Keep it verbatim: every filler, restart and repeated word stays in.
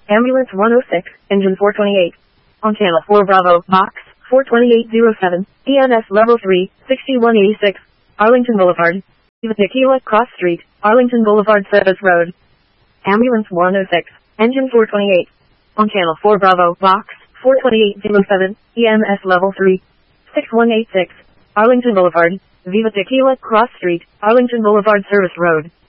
Ambulance one oh six, engine four twenty-eight. On channel four Bravo, box four twenty-eight oh seven, E M S level three, sixty-one eighty-six, Arlington Boulevard. Tequila Cross Street, Arlington Boulevard Service Road. Ambulance one oh six, engine four twenty-eight. On channel four Bravo, box four twenty-eight oh seven, E M S level three, sixty-one eighty-six, Arlington Boulevard. Viva Tequila Cross Street, Arlington Boulevard Service Road.